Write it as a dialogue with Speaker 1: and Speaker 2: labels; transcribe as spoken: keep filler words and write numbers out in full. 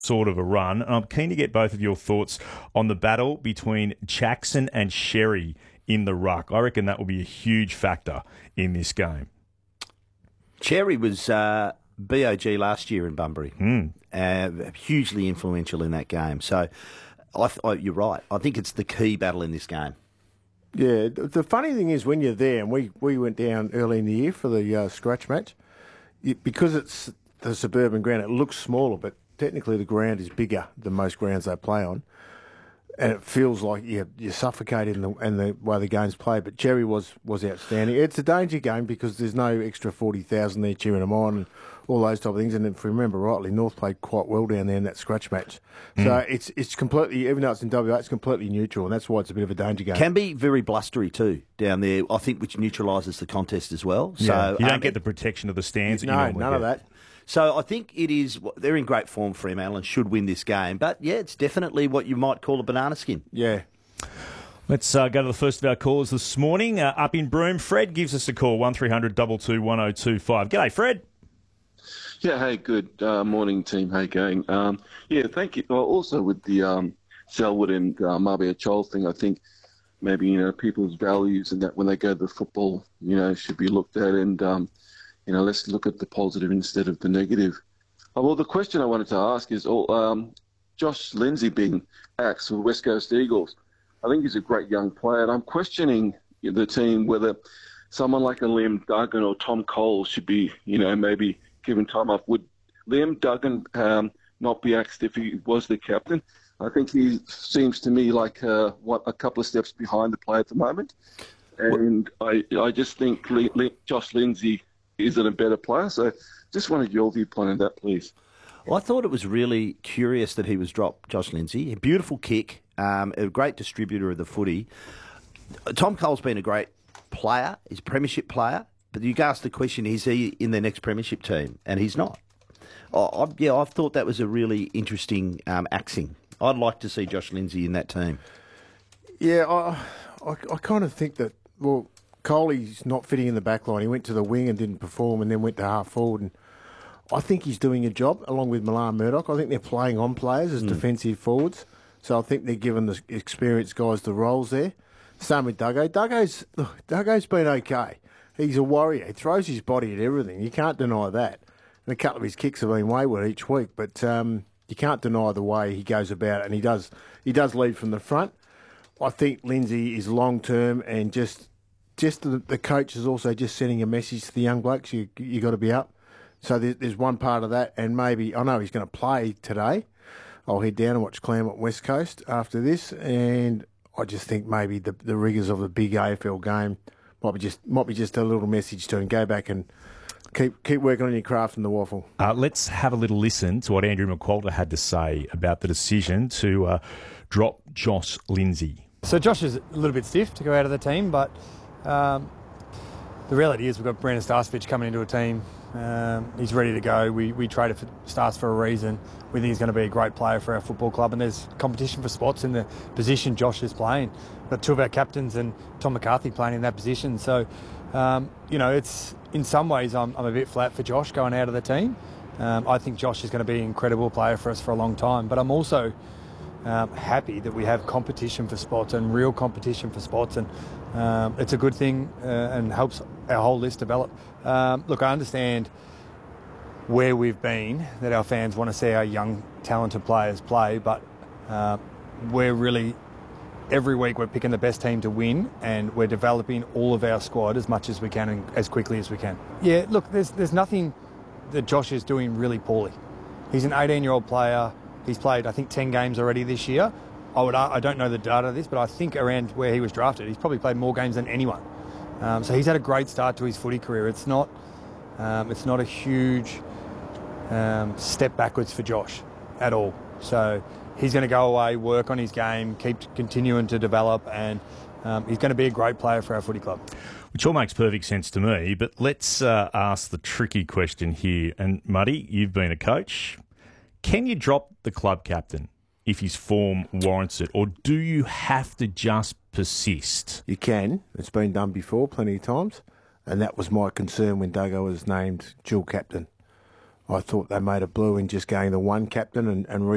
Speaker 1: sort of a run. And I'm keen to get both of your thoughts on the battle between Jackson and Sherry in the ruck. I reckon that will be a huge factor in this game.
Speaker 2: Cherry was uh, B O G last year in Bunbury,
Speaker 1: Mm.
Speaker 2: uh, hugely influential in that game. So I th- I, you're right. I think it's the key battle in this game.
Speaker 3: Yeah, the the funny thing is when you're there, and we, we went down early in the year for the uh, scratch match, it, because it's the suburban ground, it looks smaller, but technically the ground is bigger than most grounds they play on. And it feels like you're, you're suffocated in the, in the way the game's played. But Cherry was, was outstanding. It's a danger game because there's no extra forty thousand there cheering them on and all those type of things. And if we remember rightly, North played quite well down there in that scratch match. Mm. So it's it's completely, even though it's in W A, it's completely neutral, and that's why it's a bit of a danger game.
Speaker 2: Can be very blustery too down there, I think, which neutralises the contest as well.
Speaker 1: Yeah.
Speaker 2: So
Speaker 1: you don't
Speaker 2: um,
Speaker 1: get the protection of the stands.
Speaker 3: No,
Speaker 1: that you normally
Speaker 3: none
Speaker 1: get.
Speaker 3: of that.
Speaker 2: So I think it is. They're in great form, Fremantle, and should win this game. But yeah, it's definitely what you might call a banana skin.
Speaker 3: Yeah.
Speaker 1: Let's uh, go to the first of our calls this morning. Uh, up in Broome, Fred gives us a call, one three hundred two two one oh two five. G'day, Fred.
Speaker 4: Yeah, hey, good uh, morning, team. How you going? Um, yeah, thank you. Well, also with the um, Selwood and uh, Marbella Chol thing, I think maybe, you know, people's values and that when they go to football, you know, should be looked at and, um, you know, let's look at the positive instead of the negative. Uh, well, the question I wanted to ask is, oh, um, Josh Lindsay being axed for West Coast Eagles. I think he's a great young player, and I'm questioning the team whether someone like a Liam Duggan or Tom Cole should be, you know, maybe given time off. Would Liam Duggan um, not be axed if he was the captain? I think he seems to me like uh, what a couple of steps behind the play at the moment, and I I just think Le- Le- Josh Lindsay isn't a better player. So just wanted your viewpoint on that, please.
Speaker 2: Well, I thought it was really curious that he was dropped, Josh Lindsay. A beautiful kick, um, a great distributor of the footy. Tom Cole's been a great player. He's a premiership player. But you ask the question, is he in the next premiership team? And he's not. Oh, I, yeah, I thought that was a really interesting um, axing. I'd like to see Josh Lindsay in that team.
Speaker 3: Yeah, I, I, I kind of think that, well, Coley's not fitting in the back line. He went to the wing and didn't perform and then went to half forward. And I think he's doing a job along with Milan Murdoch. I think they're playing on players as mm. defensive forwards. So I think they're giving the experienced guys the roles there. Same with Duggo. Duggo's, look, Duggo's been okay. He's a warrior. He throws his body at everything. You can't deny that. And a couple of his kicks have been wayward each week, but um, you can't deny the way he goes about it. And he does he does lead from the front. I think Lindsay is long-term and just just the, the coach is also just sending a message to the young blokes. You you got to be up. So there's, there's one part of that. And maybe, I know he's going to play today. I'll head down and watch Claremont West Coast after this. And I just think maybe the, the rigours of the big A F L game Might be just might be just a little message to him. Go back and keep keep working on your craft in the waffle.
Speaker 1: Uh, let's have a little listen to what Andrew McQualter had to say about the decision to uh, drop Josh Lindsay.
Speaker 5: So Josh is a little bit stiff to go out of the team, but um, the reality is we've got Brandon Starcevich coming into a team. Um, he's ready to go. We we traded for Stars for a reason. We think he's going to be a great player for our football club, and there's competition for spots in the position Josh is playing. We've got two of our captains and Tom McCarthy playing in that position. So, um, you know, it's in some ways I'm, I'm a bit flat for Josh going out of the team. Um, I think Josh is going to be an incredible player for us for a long time, but I'm also um, happy that we have competition for spots and real competition for spots, and um, it's a good thing uh, and helps our whole list develop. Um, look, I understand where we've been, that our fans want to see our young, talented players play, but uh, we're really, every week we're picking the best team to win, and we're developing all of our squad as much as we can and as quickly as we can. Yeah, look, there's there's nothing that Josh is doing really poorly. He's an eighteen-year-old player. He's played, I think, ten games already this year. I would, I don't know the data of this, but I think around where he was drafted, he's probably played more games than anyone. Um, so he's had a great start to his footy career. It's not, um, it's not a huge um, step backwards for Josh at all. So he's going to go away, work on his game, keep continuing to develop, and um, he's going to be a great player for our footy club.
Speaker 1: Which all makes perfect sense to me, but let's uh, ask the tricky question here. And Muddy, you've been a coach. Can you drop the club captain if his form warrants it, or do you have to just persist?
Speaker 3: You can. It's been done before plenty of times, and that was my concern when Duggo was named dual captain. I thought they made a blue in just going the one captain and, and